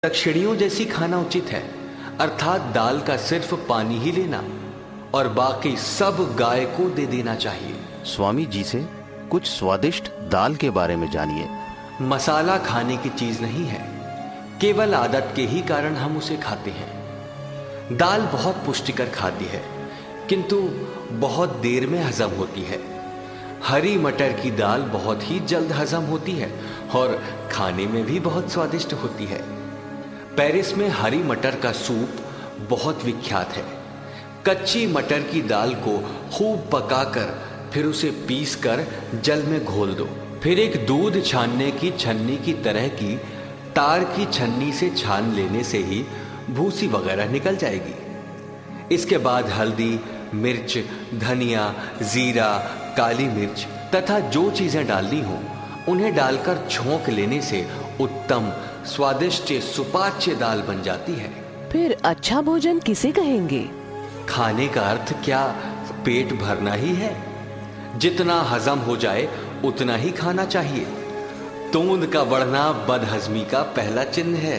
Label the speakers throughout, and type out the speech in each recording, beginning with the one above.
Speaker 1: दक्षिणियों जैसी खाना उचित है, अर्थात दाल का सिर्फ पानी ही लेना और बाकी सब गाय को दे देना चाहिए।
Speaker 2: स्वामी जी से कुछ स्वादिष्ट दाल के बारे में जानिए।
Speaker 1: मसाला खाने की चीज नहीं है, केवल आदत के ही कारण हम उसे खाते हैं। दाल बहुत पुष्टिकर खाद्य है, किंतु बहुत देर में हजम होती है। हरी मटर की दाल बहुत ही जल्द हजम होती है और खाने में भी बहुत स्वादिष्ट होती है। पेरिस में हरी मटर का सूप बहुत विख्यात है। कच्ची मटर की दाल को खूब पकाकर फिर उसे पीसकर जल में घोल दो। फिर एक दूध छानने की छन्नी की तरह की तार की छन्नी से छान लेने से ही भूसी वगैरह निकल जाएगी। इसके बाद हल्दी, मिर्च, धनिया, जीरा, काली मिर्च तथा जो चीजें डालनी हो उन्हें डालकर छोंक लेने से उत्तम स्वादिष्ट सुपाच्य दाल बन जाती है।
Speaker 3: फिर अच्छा भोजन किसे कहेंगे?
Speaker 1: खाने का अर्थ क्या पेट भरना ही है? जितना हजम हो जाए उतना ही खाना चाहिए। तोंद का बढ़ना बदहजमी का पहला चिन्ह है।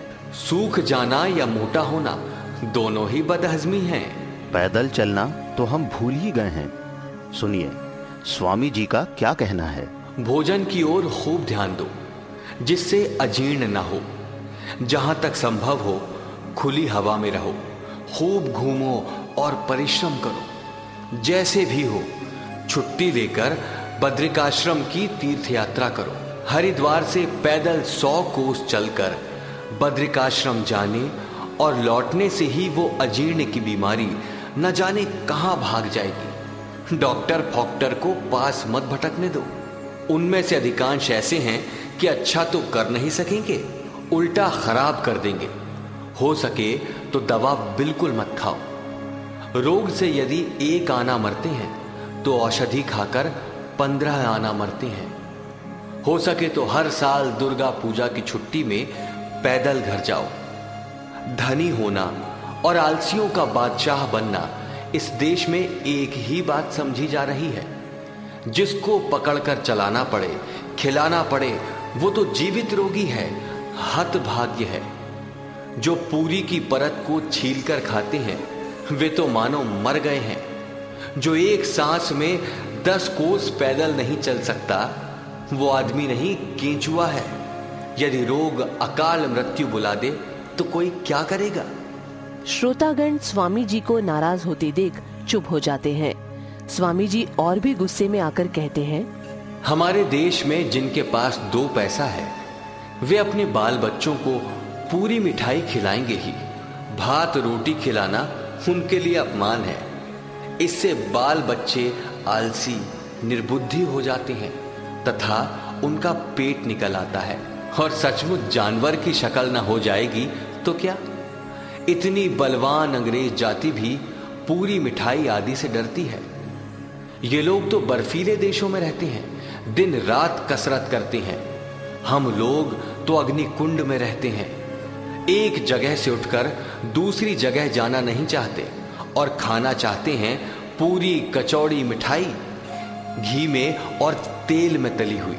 Speaker 1: सूख जाना या मोटा होना दोनों ही बदहजमी हैं।
Speaker 2: पैदल चलना तो हम भूल ही गए हैं। सुनिए, स्वामी जी का क्या कहना है।
Speaker 1: भोजन की ओर खूब ध्यान दो, जिससे अजीर्ण ना हो। जहां तक संभव हो खुली हवा में रहो, खूब घूमो और परिश्रम करो। जैसे भी हो छुट्टी लेकर बद्रिकाश्रम की तीर्थ यात्रा करो। हरिद्वार से पैदल 100 कोस चलकर बद्रिकाश्रम जाने और लौटने से ही वो अजीर्ण की बीमारी न जाने कहां भाग जाएगी। डॉक्टर फॉक्टर को पास मत भटकने दो। उनमें से अधिकांश ऐसे हैं कि अच्छा तो कर नहीं सकेंगे, उल्टा खराब कर देंगे। हो सके तो दवा बिल्कुल मत खाओ। रोग से यदि 1 आना मरते हैं तो औषधि खाकर 15 आना मरते हैं। हो सके तो हर साल दुर्गा पूजा की छुट्टी में पैदल घर जाओ। धनी होना और आलसियों का बादशाह बनना इस देश में एक ही बात समझी जा रही है। जिसको पकड़कर चलाना पड़े, खिलाना पड़े, वो तो जीवित रोगी है, हतभाग्य है। जो पूरी की परत को छीलकर खाते हैं वे तो मानो मर गए हैं। जो एक सांस में 10 कोस पैदल नहीं चल सकता वो आदमी नहीं, केंचुआ है। यदि रोग अकाल मृत्यु बुला दे तो कोई क्या करेगा?
Speaker 3: श्रोतागण स्वामी जी को नाराज होते देख चुप हो जाते हैं। स्वामी जी और भी गुस्से में आकर कहते हैं,
Speaker 1: हमारे देश में जिनके पास 2 पैसा है वे अपने बाल बच्चों को पूरी मिठाई खिलाएंगे ही। भात रोटी खिलाना उनके लिए अपमान है। इससे बाल बच्चे आलसी, निर्बुद्धि हो जाते हैं तथा उनका पेट निकल आता है और सचमुच जानवर की शक्ल न हो जाएगी तो क्या? इतनी बलवान अंग्रेज जाति भी पूरी मिठाई आदि से डरती है। ये लोग तो बर्फीले देशों में रहते हैं, दिन रात कसरत करते हैं। हम लोग तो अग्नि कुंड में रहते हैं। एक जगह से उठकर दूसरी जगह जाना नहीं चाहते और खाना चाहते हैं पूरी कचौड़ी मिठाई, घी में और तेल में तली हुई।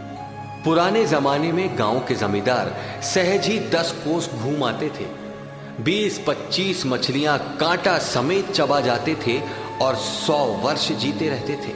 Speaker 1: पुराने जमाने में गांव के जमींदार सहज ही 10 कोस घूम आते थे। 20-25 मछलियां कांटा समेत चबा जाते थे और 100 वर्ष जीते रहते थे।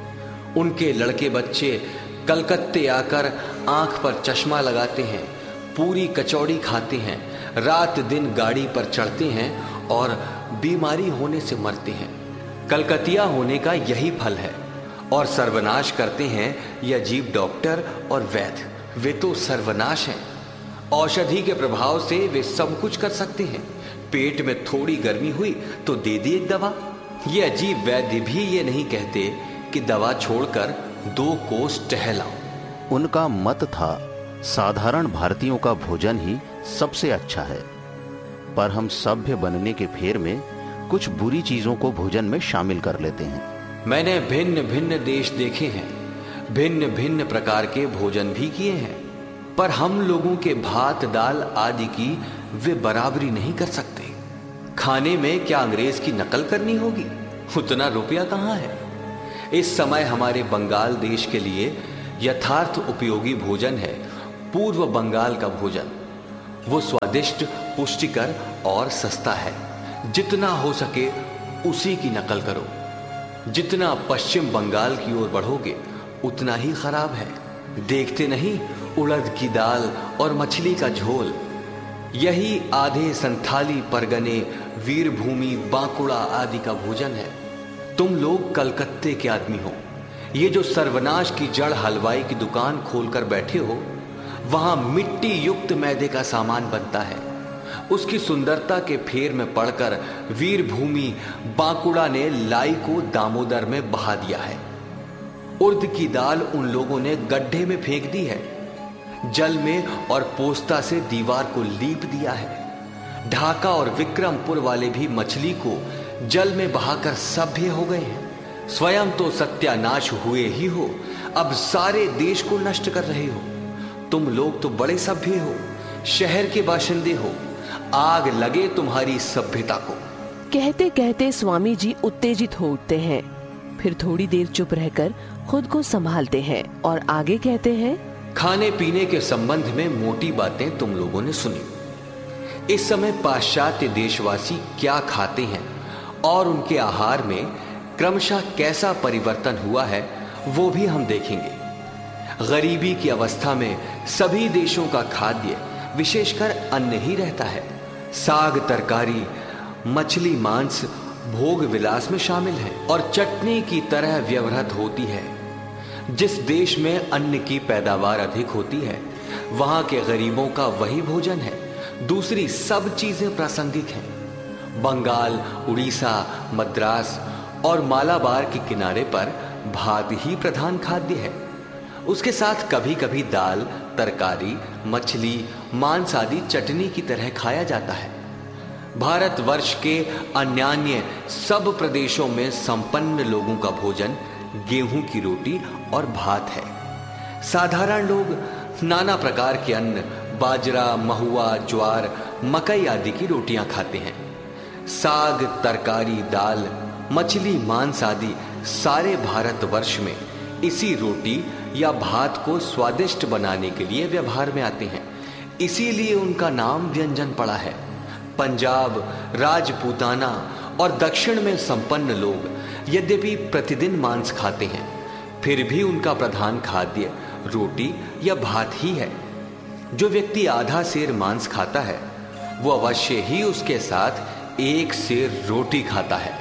Speaker 1: उनके लड़के बच्चे कलकत्ते आकर आंख पर चश्मा लगाते हैं, पूरी कचौड़ी खाते हैं, रात दिन गाड़ी पर चढ़ते हैं और बीमारी होने से मरते हैं। कलकतिया होने का यही फल है। और सर्वनाश करते हैं ये अजीब डॉक्टर और वैद्य। वे तो सर्वनाश हैं। औषधि के प्रभाव से वे सब कुछ कर सकते हैं। पेट में थोड़ी गर्मी हुई तो दे दी एक दवा। ये अजीब वैद्य भी ये नहीं कहते कि दवा छोड़कर 2 कोस टहलाओ।
Speaker 2: उनका मत था साधारण भारतीयों का भोजन ही सबसे अच्छा है। पर हम सभ्य बनने के फेर में कुछ बुरी चीजों को भोजन में शामिल कर लेते हैं।
Speaker 1: मैंने भिन्न भिन्न देश देखे हैं, भिन्न भिन्न प्रकार के भोजन भी किए हैं, पर हम लोगों के भात दाल आदि की वे बराबरी नहीं कर सकते। खाने में क्या अंग्रेज की नकल करनी होगी? उतना रुपया कहाँ है? इस समय हमारे बंगाल देश के लिए यथार्थ उपयोगी भोजन है पूर्व बंगाल का भोजन। वो स्वादिष्ट, पुष्टिकर और सस्ता है। जितना हो सके उसी की नकल करो। जितना पश्चिम बंगाल की ओर बढ़ोगे उतना ही खराब है। देखते नहीं उड़द की दाल और मछली का झोल, यही आधे संथाली परगने, वीरभूमि, बांकुड़ा आदि का भोजन है। तुम लोग कलकत्ते के आदमी हो। ये जो सर्वनाश की जड़ हलवाई की दुकान खोलकर बैठे हो, वहां मिट्टी युक्त मैदे का सामान बनता है। उसकी सुंदरता के फेर में पड़कर वीरभूमि, बांकुड़ा ने लाई को दामोदर में बहा दिया है। उर्द की दाल उन लोगों ने गड्ढे में फेंक दी है। जल में और पोस्ता से दीवार को लीप दिया है। ढाका और विक्रमपुर वाले भी मछली को जल में बहाकर सभ्य हो गए हैं। स्वयं तो सत्यानाश हुए ही हो, अब सारे देश को नष्ट कर रहे हो। तुम लोग तो बड़े सभ्य हो, शहर के बाशिंदे हो। आग लगे तुम्हारी सभ्यता को।
Speaker 3: कहते कहते स्वामी जी उत्तेजित हो उठते हैं, फिर थोड़ी देर चुप रहकर खुद को संभालते हैं और आगे कहते हैं,
Speaker 1: खाने पीने के संबंध में मोटी बातें तुम लोगों ने सुनी। इस समय पाश्चात्य देशवासी क्या खाते हैं और उनके आहार में क्रमशः कैसा परिवर्तन हुआ है वो भी हम देखेंगे। गरीबी की अवस्था में सभी देशों का खाद्य विशेषकर अन्न ही रहता है। साग, तरकारी, मछली, मांस भोग विलास में शामिल है और चटनी की तरह व्यवहृत होती है। जिस देश में अन्न की पैदावार अधिक होती है वहां के गरीबों का वही भोजन है। दूसरी सब चीजें प्रासंगिक हैं। बंगाल, उड़ीसा, मद्रास और मालाबार के किनारे पर भात ही प्रधान खाद्य है। उसके साथ कभी कभी दाल, तरकारी, मछली, मांस आदि चटनी की तरह खाया जाता है। भारतवर्ष के अन्यान्य सब प्रदेशों में संपन्न लोगों का भोजन गेहूं की रोटी और भात है। साधारण लोग नाना प्रकार के अन्न, बाजरा, महुआ, ज्वार, मकई आदि की रोटियां खाते हैं। साग, तरकारी, दाल, मछली, मांस आदि सारे भारतवर्ष में इसी रोटी या भात को स्वादिष्ट बनाने के लिए व्यवहार में आते हैं। इसीलिए उनका नाम व्यंजन पड़ा है। पंजाब, राजपूताना और दक्षिण में संपन्न लोग यद्यपि प्रतिदिन मांस खाते हैं, फिर भी उनका प्रधान खाद्य रोटी या भात ही है। जो व्यक्ति आधा सेर मांस खाता है वो अवश्य ही उसके साथ एक सेर रोटी खाता है।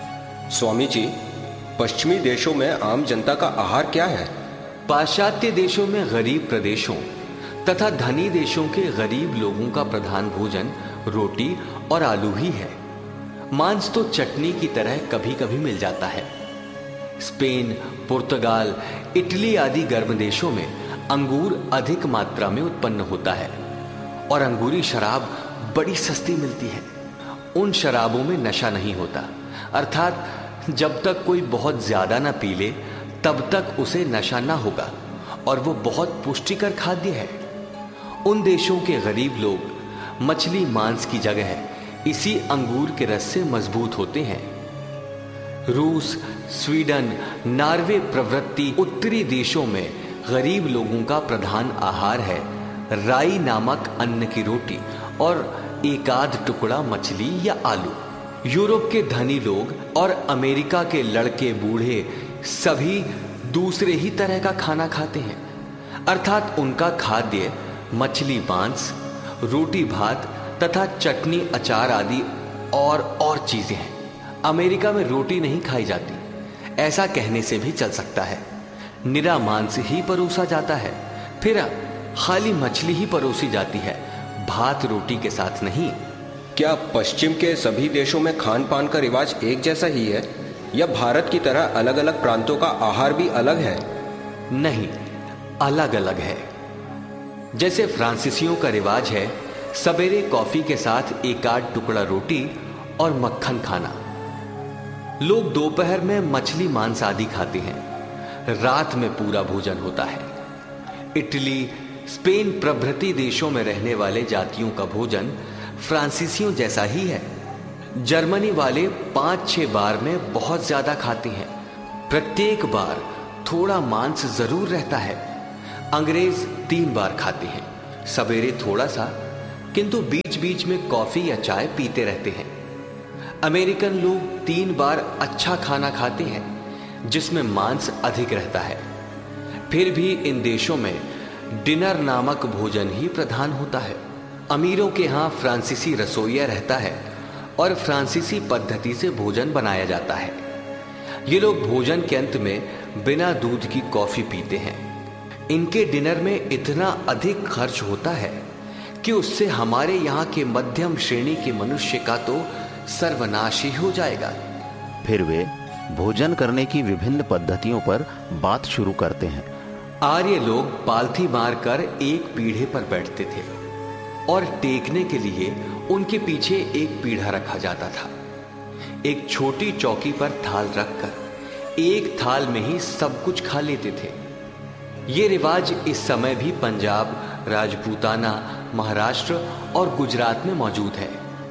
Speaker 4: स्वामी जी, पश्चिमी देशों में आम जनता का आहार क्या है?
Speaker 1: पाश्चात्य देशों में गरीब प्रदेशों तथा धनी देशों के गरीब लोगों का प्रधान भोजन रोटी और आलू ही है। मांस तो चटनी की तरह कभी कभी मिल जाता है। स्पेन, पुर्तगाल, इटली आदि गर्म देशों में अंगूर अधिक मात्रा में उत्पन्न होता है और अंगूरी शराब बड़ी सस्ती मिलती है। उन शराबों में नशा नहीं होता, अर्थात जब तक कोई बहुत ज्यादा ना पी ले तब तक उसे नशा ना होगा और वो बहुत पुष्टिकर खाद्य है। उन देशों के गरीब लोग मछली, मांस की जगह इसी अंगूर के रस से मजबूत होते हैं। रूस, स्वीडन, नॉर्वे प्रभृति उत्तरी देशों में गरीब लोगों का प्रधान आहार है राई नामक अन्न की रोटी और एक आध टुकड़ा मछली या आलू। यूरोप के धनी लोग और अमेरिका के लड़के बूढ़े सभी दूसरे ही तरह का खाना खाते हैं, अर्थात उनका खाद्य मछली, मांस, रोटी, भात तथा चटनी, अचार आदि और चीजें हैं। अमेरिका में रोटी नहीं खाई जाती, ऐसा कहने से भी चल सकता है। निरा मांस ही परोसा जाता है, फिर खाली मछली ही परोसी जाती है, भात रोटी के साथ नहीं।
Speaker 4: क्या पश्चिम के सभी देशों में खान पान का रिवाज एक जैसा ही है या भारत की तरह अलग अलग प्रांतों का आहार भी अलग है?
Speaker 1: नहीं, अलग अलग है। जैसे फ्रांसीसियों का रिवाज है सवेरे कॉफी के साथ एक आध टुकड़ा रोटी और मक्खन खाना। लोग दोपहर में मछली, मांस आदि खाते हैं, रात में पूरा भोजन होता है। इटली, स्पेन प्रभृति देशों में रहने वाले जातियों का भोजन फ्रांसीसियों जैसा ही है। जर्मनी वाले 5-6 बार में बहुत ज्यादा खाते हैं, प्रत्येक बार थोड़ा मांस जरूर रहता है। अंग्रेज 3 बार खाते हैं, सवेरे थोड़ा सा, किंतु बीच बीच में कॉफी या चाय पीते रहते हैं। अमेरिकन लोग 3 बार अच्छा खाना खाते हैं जिसमें मांस अधिक रहता है। फिर भी इन देशों में डिनर नामक भोजन ही प्रधान होता है। अमीरों के यहाँ फ्रांसीसी रसोइया रहता है और फ्रांसीसी पद्धति से भोजन बनाया जाता है। ये लोग भोजन के अंत में बिना दूध की कॉफी पीते हैं। इनके डिनर में इतना अधिक खर्च होता है कि उससे हमारे यहाँ के मध्यम श्रेणी के मनुष्य का तो सर्वनाश ही हो जाएगा।
Speaker 2: फिर वे भोजन करने की विभिन्न पद्धतियों पर बात शुरू करते हैं।
Speaker 1: आर्य लोग पालथी मारकर एक पीढ़े पर बैठते थे और टेकने के लिए उनके पीछे एक पीढ़ा रखा जाता था। एक छोटी चौकी पर थाल रखकर एक थाल में ही सब कुछ खा लेते थे। ये रिवाज इस समय भी पंजाब, राजपूताना, महाराष्ट्र और गुजरात में मौजूद है।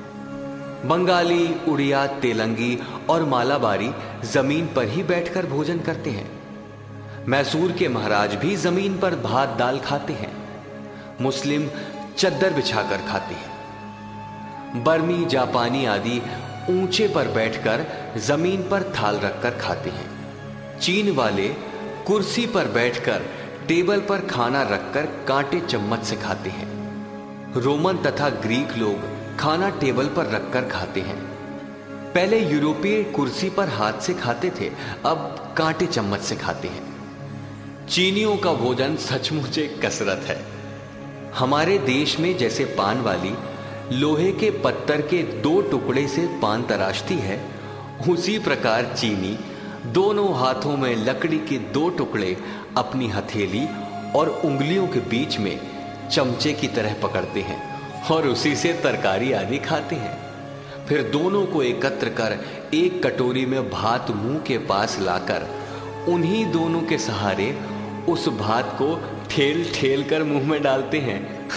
Speaker 1: बंगाली, उड़िया, तेलंगी और मालाबारी जमीन पर ही बैठकर भोजन करते हैं। मैसूर के महाराज भी जमीन पर भात दाल खाते हैं। मुस्लिम चद्दर बिछाकर खाते हैं। बर्मी, जापानी आदि ऊंचे पर बैठकर जमीन पर थाल रखकर खाते हैं। चीन वाले कुर्सी पर बैठकर टेबल पर खाना रखकर कांटे चम्मच से खाते हैं। रोमन तथा ग्रीक लोग खाना टेबल पर रखकर खाते हैं। पहले यूरोपीय कुर्सी पर हाथ से खाते थे, अब कांटे चम्मच से खाते हैं। चीनियों का भोजन सचमुच एक कसरत है। हमारे देश में जैसे पान वाली लोहे के पत्थर के 2 टुकड़े से पान तराशती है, उसी प्रकार चीनी दोनों हाथों में लकड़ी के 2 टुकड़े अपनी हथेली और उंगलियों के बीच में चमचे की तरह पकड़ते हैं और उसी से तरकारी आदि खाते हैं। फिर दोनों को एकत्र कर एक कटोरी में भात मुंह के पास लाकर उन्हीं दोनों के सहारे उस भात को ठेल ठेल कर मुंह में डालते हैं।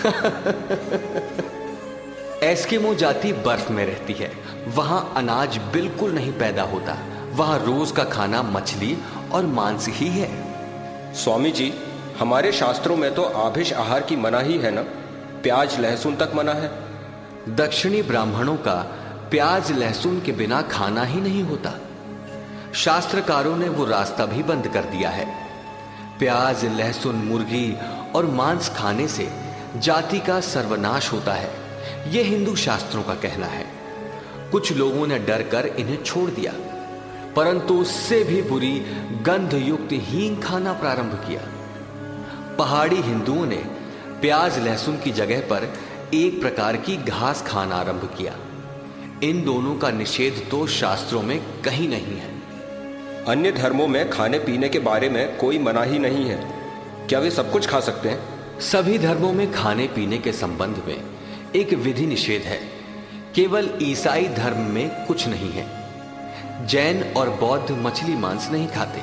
Speaker 1: एस्किमो जाति बर्फ में रहती है। वहां अनाज बिल्कुल नहीं पैदा होता। वहां रोज का खाना मछली और मांस ही है।
Speaker 4: स्वामी जी, हमारे शास्त्रों में तो आभिष आहार की मनाही है ना? प्याज लहसुन तक मना है।
Speaker 1: दक्षिणी ब्राह्मणों का प्याज लहसुन के बिना खाना ही नहीं होता। शास्त्रकारों ने वो रास्ता भी बंद कर दिया है। प्याज, लहसुन, मुर्गी और मांस खाने से जाति का सर्वनाश होता है, यह हिंदू शास्त्रों का कहना है। कुछ लोगों ने डर कर इन्हें छोड़ दिया, परंतु उससे भी बुरी गंध युक्त हींग खाना प्रारंभ किया। पहाड़ी हिंदुओं ने प्याज लहसुन की जगह पर एक प्रकार की घास खाना आरंभ किया। इन दोनों का निषेध तो शास्त्रों में कहीं नहीं है।
Speaker 4: अन्य धर्मों में खाने पीने के बारे में कोई मनाही नहीं है। क्या वे सब कुछ खा सकते हैं?
Speaker 1: सभी धर्मों में खाने पीने के संबंध में एक विधि निषेध है। केवल ईसाई धर्म में कुछ नहीं है। जैन और बौद्ध मछली मांस नहीं खाते।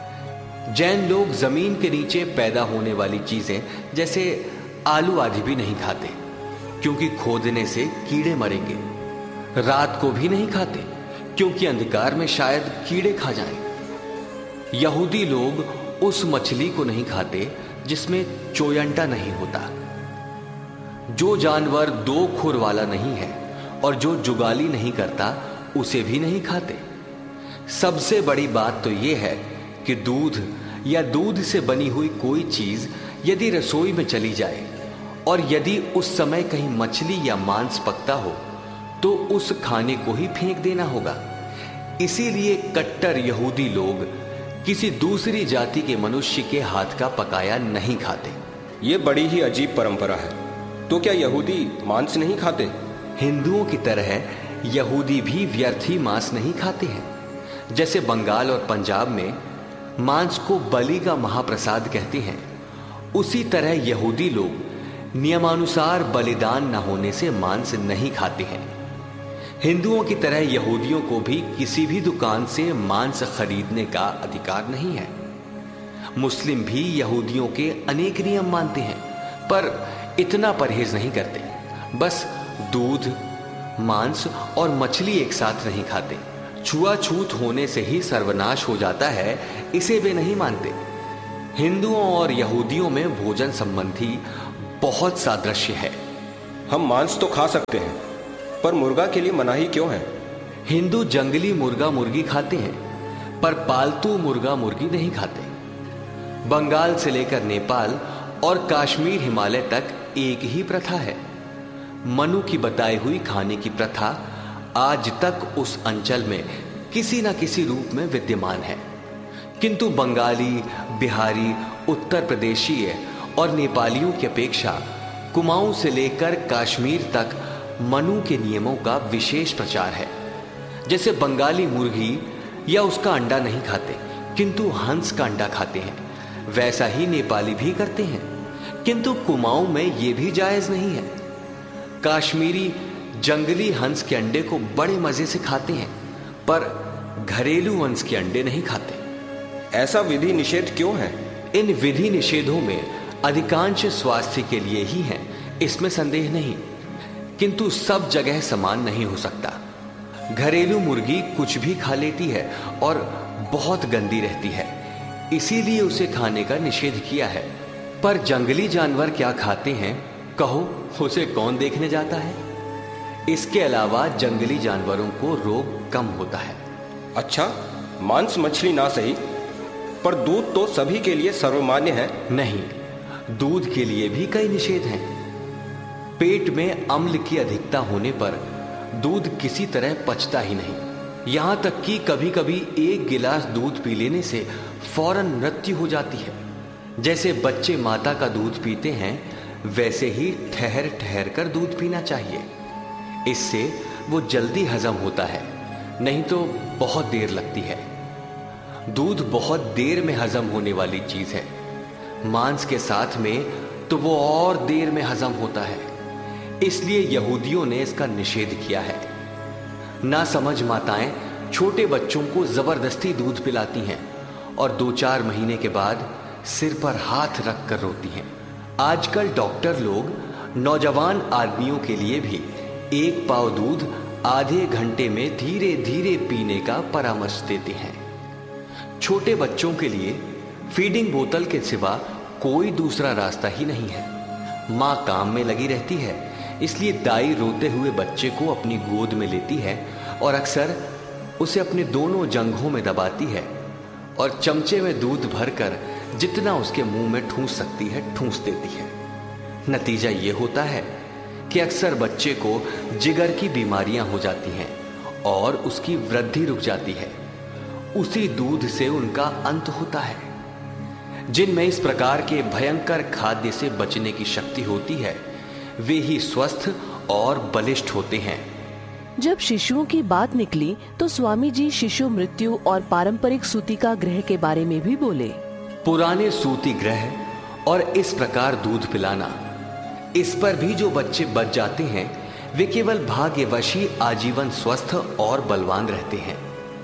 Speaker 1: जैन लोग जमीन के नीचे पैदा होने वाली चीजें जैसे आलू आदि भी नहीं खाते, क्योंकि खोदने से कीड़े मरेंगे। रात को भी नहीं खाते, क्योंकि अंधकार में शायद कीड़े खा जाएं। यहूदी लोग उस मछली को नहीं खाते जिसमें चोयंटा नहीं होता। जो जानवर 2 खुर वाला नहीं है और जो जुगाली नहीं करता, उसे भी नहीं खाते। सबसे बड़ी बात तो यह है कि दूध या दूध से बनी हुई कोई चीज यदि रसोई में चली जाए और यदि उस समय कहीं मछली या मांस पकता हो तो उस खाने को ही फेंक देना होगा। इसीलिए कट्टर यहूदी लोग किसी दूसरी जाति के मनुष्य के हाथ का पकाया नहीं खाते।
Speaker 4: ये बड़ी ही अजीब परंपरा है। तो क्या यहूदी मांस नहीं खाते?
Speaker 1: हिंदुओं की तरह यहूदी भी व्यर्थ ही मांस नहीं खाते हैं। जैसे बंगाल और पंजाब में मांस को बलि का महाप्रसाद कहते हैं, उसी तरह यहूदी लोग नियमानुसार बलिदान न होने से मांस नहीं खाते हैं। हिंदुओं की तरह यहूदियों को भी किसी भी दुकान से मांस खरीदने का अधिकार नहीं है। मुस्लिम भी यहूदियों के अनेक नियम मानते हैं, पर इतना परहेज नहीं करते। बस दूध, मांस और मछली एक साथ नहीं खाते। छुआछूत होने से ही सर्वनाश हो जाता है, इसे वे नहीं मानते। हिंदुओं और यहूदियों में भोजन संबंधी बहुत सादृश्य है।
Speaker 4: हम मांस तो खा सकते हैं, पर मुर्गा के लिए मनाही क्यों है?
Speaker 1: हिंदू जंगली मुर्गा मुर्गी खाते हैं, पर पालतू मुर्गा मुर्गी नहीं खाते। बंगाल से लेकर नेपाल और कश्मीर हिमालय तक एक ही प्रथा है। मनु की बताई हुई खाने की प्रथा आज तक उस अंचल में किसी न किसी रूप में विद्यमान है, किंतु बंगाली, बिहारी, उत्तर प्रदेशीय और नेपालियों की अपेक्षा कुमाऊं से लेकर कश्मीर तक मनु के नियमों का विशेष प्रचार है। जैसे बंगाली मुर्गी या उसका अंडा नहीं खाते, किंतु हंस का अंडा खाते हैं, वैसा ही नेपाली भी करते हैं, किंतु कुमाऊं में यह भी जायज नहीं है। कश्मीरी जंगली हंस के अंडे को बड़े मजे से खाते हैं, पर घरेलू हंस के अंडे नहीं खाते।
Speaker 4: ऐसा विधि निषेध क्यों है?
Speaker 1: इन विधि निषेधों में अधिकांश स्वास्थ्य के लिए ही है, इसमें संदेह नहीं, किंतु सब जगह समान नहीं हो सकता। घरेलू मुर्गी कुछ भी खा लेती है और बहुत गंदी रहती है, इसीलिए उसे खाने का निषेध किया है। पर जंगली जानवर क्या खाते हैं, कहो, उसे कौन देखने जाता है? इसके अलावा जंगली जानवरों को रोग कम होता है।
Speaker 4: अच्छा, मांस मछली ना सही, पर दूध तो सभी के लिए सर्वमान्य है।
Speaker 1: नहीं, दूध के लिए भी कई निषेध हैं। पेट में अम्ल की अधिकता होने पर दूध किसी तरह पचता ही नहीं। यहां तक कि कभी कभी एक गिलास दूध पी लेने से फौरन मृत्यु हो जाती है। जैसे बच्चे माता का दूध पीते हैं, वैसे ही ठहर ठहर कर दूध पीना चाहिए। इससे वो जल्दी हजम होता है, नहीं तो बहुत देर लगती है। दूध बहुत देर में हजम होने वाली चीज है। मांस के साथ में तो वो और देर में हजम होता है, इसलिए यहूदियों ने इसका निषेध किया है। ना समझ माताएं छोटे बच्चों को जबरदस्ती दूध पिलाती हैं और 2-4 महीने के बाद सिर पर हाथ रख कर रोती हैं। आजकल डॉक्टर लोग नौजवान आदमियों के लिए भी 1 पाव दूध आधे घंटे में धीरे धीरे पीने का परामर्श देते हैं। छोटे बच्चों के लिए फीडिंग बोतल के सिवा कोई दूसरा रास्ता ही नहीं है। माँ काम में लगी रहती है, इसलिए दाई रोते हुए बच्चे को अपनी गोद में लेती है और अक्सर उसे अपने दोनों जंघों में दबाती है और चमचे में दूध भरकर जितना उसके मुंह में ठूंस सकती है ठूंस देती है। नतीजा ये होता है कि अक्सर बच्चे को जिगर की बीमारियां हो जाती हैं और उसकी वृद्धि रुक जाती है। उसी दूध से उनका अंत होता है। जिनमें इस प्रकार के भयंकर खाद्य से बचने की शक्ति होती है, वे ही स्वस्थ और बलिष्ठ होते हैं।
Speaker 3: जब शिशुओं की बात निकली तो स्वामी जी शिशु मृत्यु और पारंपरिक सूतिका ग्रह के बारे में भी बोले।
Speaker 1: पुराने सूती ग्रह और इस प्रकार दूध पिलाना, इस पर भी जो बच्चे बच जाते हैं, वे केवल भाग्यवश ही आजीवन स्वस्थ और बलवान रहते हैं।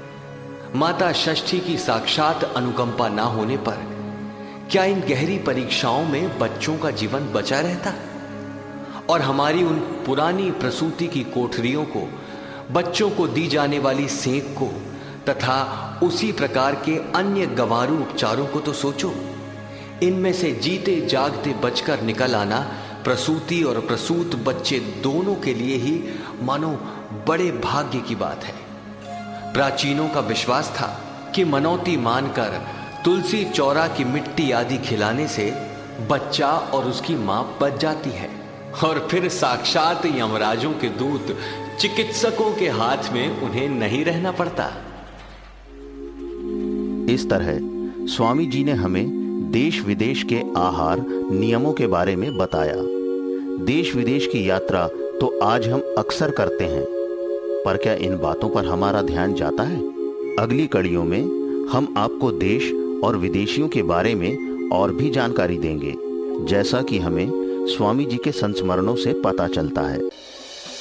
Speaker 1: माता षष्ठी की साक्षात अनुकंपा ना होने पर क्या इन गहरी परीक्षाओं में बच्चों का जीवन बचा रहता? और हमारी उन पुरानी प्रसूति की कोठरियों को, बच्चों को दी जाने वाली सेक को तथा उसी प्रकार के अन्य गंवारू उपचारों को तो सोचो। इनमें से जीते जागते बचकर निकल आना प्रसूति और प्रसूत बच्चे दोनों के लिए ही मानो बड़े भाग्य की बात है। प्राचीनों का विश्वास था कि मनौती मानकर तुलसी चौरा की मिट्टी आदि खिलाने से बच्चा और उसकी मां बच जाती है और फिर साक्षात यमराजों के दूत चिकित्सकों के हाथ में उन्हें नहीं रहना पड़ता।
Speaker 2: इस तरह स्वामी जी ने हमें देश विदेश के आहार नियमों के बारे में बताया। देश विदेश की यात्रा तो आज हम अक्सर करते हैं, पर क्या इन बातों पर हमारा ध्यान जाता है? अगली कड़ियों में हम आपको देश और विदेशियों के बारे में और भी जानकारी देंगे, जैसा कि हमें स्वामी जी के संस्मरणों से पता चलता है।